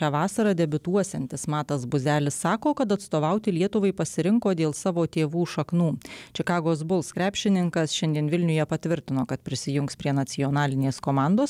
šią vasarą debiutuosiantis Matas Buzelis sako, kad atstovauti Lietuvai pasirinko dėl savo tėvų šaknų. Čikagos Bulls krepšininkas šiandien Vilniuje patvirtino, kad prisijungs prie nacionalinės komandos.